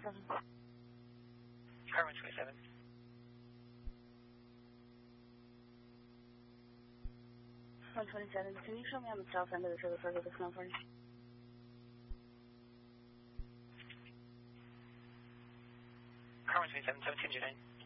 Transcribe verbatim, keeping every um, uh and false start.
seven. Car one twenty-seven. one twenty-seven, can you show me on the south end of the trailer park of the snow party? Car one twenty-seven, seventeen J nine.